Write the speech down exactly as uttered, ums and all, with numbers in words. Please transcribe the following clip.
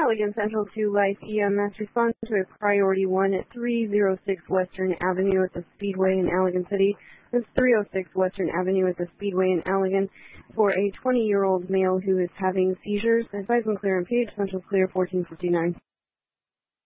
Allegan Central to Life E M S. Respond to a priority one at three oh six Western Avenue at the Speedway in Allegan City. That's three oh six Western Avenue at the Speedway in Allegan for a twenty-year-old male who is having seizures. Advise and clear on page Central Clear fourteen fifty-nine.